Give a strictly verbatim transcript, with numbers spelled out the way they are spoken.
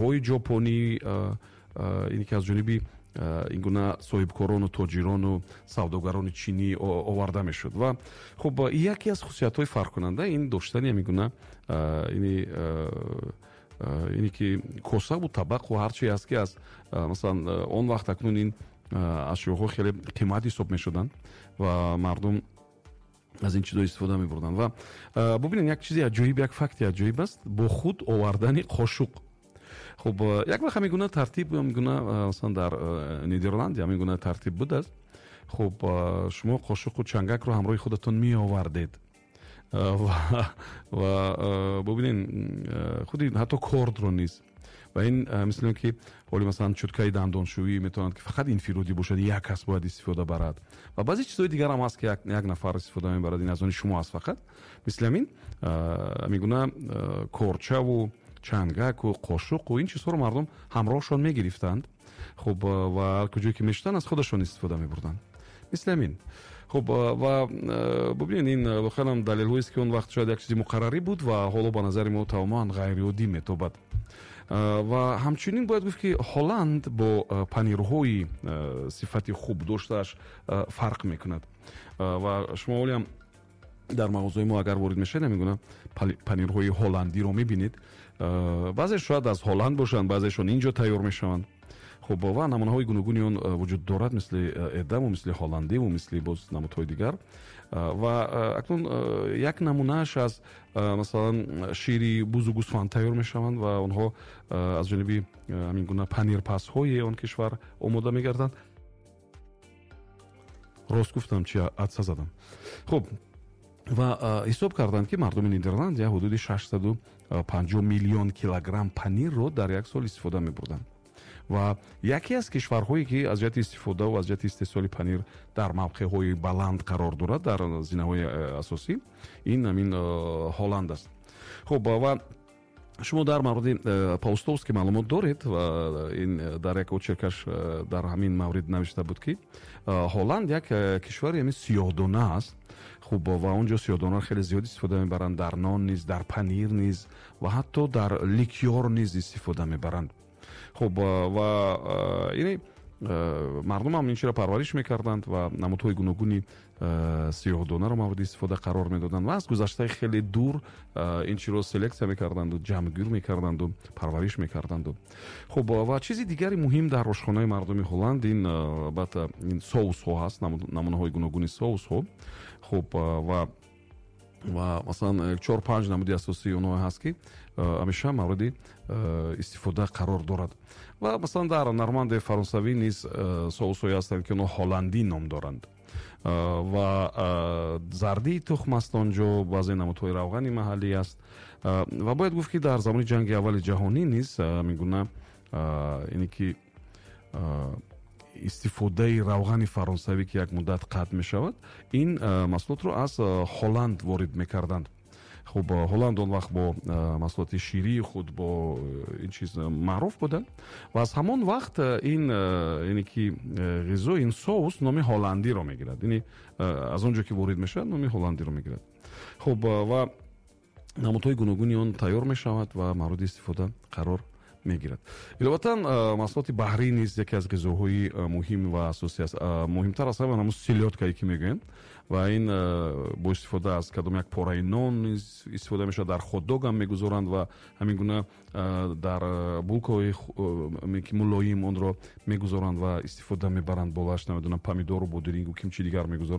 ҳавои ҷопонӣ ине ки аз ҷониби ин гуна соҳибкорону тоҷирону савдогарони чинӣ оварда мешуд. Ва хуб яке аз хусусиятҳои фарқкунанда ин доштани ҳамин гуна ине ки косаву табақу ҳарчи ҳаст ки аз масалан он вақт акнун ин ашёҳо хеле қимат ҳисоб мешуданд ва мардум аз ин чизо истифода мебурданд. Ва бубинед як чизи аҷоиб, як факти аҷоиб аст, бо худ овардани қошуқ. хуб як вақт ҳамин гуна тартиб ҳамин гуна масалан дар Нидерландия ҳамин гуна тартиб будааст. хуб шумо қошуқу чангакро ҳамроҳи худатон меовардед ва бубинед худи ҳатто кордро низ. ва ин мисли он ки ҳоли масалан чуткаи дандоншӯӣ метавонад ки фақат инфиродӣ бошад, як кас бояд истифода барад ва баъзе чизҳои дигар ҳам ҳаст ки як нафар истифода мебарад. ин аз они шумо аст фақат. мисли ҳамин ҳамин гуна корчаву чангаку қошуқу ин чизҳоро мардум ҳамроҳшон мегирифтанд. хуб ва ҳар куҷое ки мешуданд аз худашон истифода мебурданд. мисли ҳамин. хуб ва бубинед ин хелам далелҳоест ки он вақт шояд як чизи муқаррарӣ буд ва ҳоло ба назари мо тамоман ғайриоддӣ метобад. ва ҳамчунин бояд гуфт ки Ҳолланд бо панирҳои сифати хуб доштааш фарқ мекунад. ва шумо ҳолиам дар мағозаҳои мо агар ворид мешавед ҳамин гуна панирҳои ҳолландиро мебинед. баъзе шояд аз Ҳолланд бошанд, баъзешон инҷо тайёр мешаванд. хуб ва намунаҳои гуногуни он вуҷуд дорад, мисли эдаму, мисли ҳолландиву, мисли боз намудҳои дигар. ва акнун як намунааш аз масалан шири бузу гӯсфанд тайёр мешаванд ва онҳо аз ҷониби ҳамин гуна панирпазҳои он кишвар омода мегарданд. рост гуфтам чи адса задам. хуб ва ҳисоб карданд ки мардуми Нидерландия ҳудуди шашсаду панҷоҳ миллион килограмм панирро дар як сол истифода мебурданд. ва яке аз кишварҳое ки аз ҷиҳати истифода ва аз ҷиҳати истеҳсоли панир дар мавқеъҳои баланд қарор дорад дар зинаҳои асосӣ, ин ҳамин Ҳолланд аст. хуб ва шумо дар мавриди паустовски маълумот доред ва ин дар як очеркаш дар ҳамин маврид навишта буд ки Ҳолланд як кишвари ҳамин сиёҳдона аст. хуб ва он ҷо сиёҳдонаро хеле зиёд истифода мебаранд, дар нон низ, дар панир низ ва ҳатто дар ликёр низ истифода мебаранд. хуб ва яъне мардум ҳам ин чиро парвариш мекарданд ва намудҳои гуногуни сиёҳдонаро мавриди истифода қарор медоданд ва аз гузаштаи хеле дур ин чиро селексия мекарданду ҷамъгир мекарданду парвариш мекарданду. хуб ва чизи дигари муҳим дар ошхонаи мардуми Ҳолланд ин албатта ин соусҳо ҳаст, намунаҳои гуногуни соусҳо. хуб ва ва масалан чор панҷ намуди асосии онҳо ҳаст ки ҳамеша мавриди истифода қарор дорад. ва масалан дар нормандияи фаронсавӣ низ соусҳое ҳастанд ки онҳо ҳолландӣ ном доранд. ва зардии тухм аст он ҷо, баъзе намудҳои равғани маҳаллӣ аст. ва бояд гуфт ки дар замони ҷанги аввали ҷаҳонӣ низ ҳамин гуна ине ки истифодаи равғани фаронсавӣ ки як муддат қатъ мешавад, ин маҳсулотро аз Ҳолланд ворид мекарданд. хуб Ҳолланд он вақт бо маҳсулоти ширии худ бо ин чиз маъруф буданд ва аз ҳамон вақт ин яъне ки ғизо, ин соус номи ҳолландиро мегирад. яъне аз он ҷо ки ворид мешавад номи ҳолландиро мегирад. хуб ва намудҳои гуногуни он тайёр мешавад ва мавриди истифода қарор мегирад. иловатан маҳсулоти баҳрӣ низ яке аз ғизоҳои муҳим ва асосӣ аст. муҳимтар аз ҳама ҳамун селёдкае ки мегӯянд ва ин бо истифода аз кадом як пораи нон низ истифода мешавад. дар хотдог ҳам мегузоранд ва ҳамин гуна дар булкаҳои ки мулоим онро мегузоранд ва истифода мебаранд. болаш намедонам помидору бодирингу кимчи дигар мегузоранд.